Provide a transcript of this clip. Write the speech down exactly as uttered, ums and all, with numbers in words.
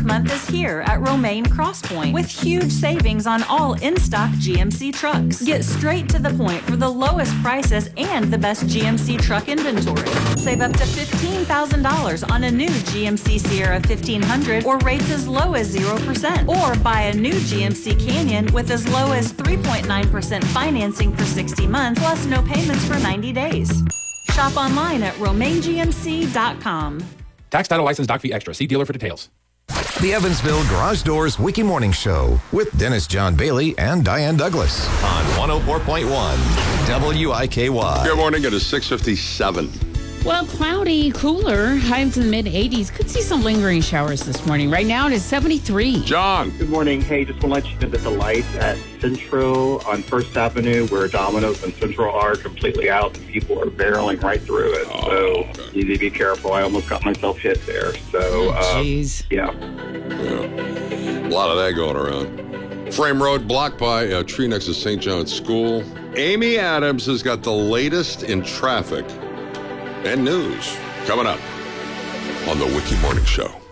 month is here at Romaine Crosspoint with huge savings on all in-stock G M C trucks. Get straight to the point for the lowest prices and the best G M C truck inventory. Save up to fifteen thousand dollars on a new G M C Sierra fifteen hundred or rates as low as zero percent. Or buy a new G M C Canyon with as low as three point nine percent financing for sixty months plus no payments for ninety days. Shop online at romaine g m c dot com. Tax, title, license, doc fee extra. See dealer for details. The Evansville Garage Doors Wiki Morning Show with Dennis John Bailey and Diane Douglas on one oh four point one W I K Y. Good morning. It is six fifty-seven. Well, cloudy, cooler, highs in the mid eighties. Could see some lingering showers this morning. Right now it is seventy-three. John. Good morning. Hey, just want to let you know that the lights at Central on First Avenue, where Domino's and Central are, completely out, and people are barreling right through it. Oh, so okay. you need to be careful. I almost got myself hit there. So, Jeez. uh, yeah. Yeah. A lot of that going around. Frame Road blocked by a tree next to Saint John's School. Amy Adams has got the latest in traffic and news coming up on the Wiki Morning Show.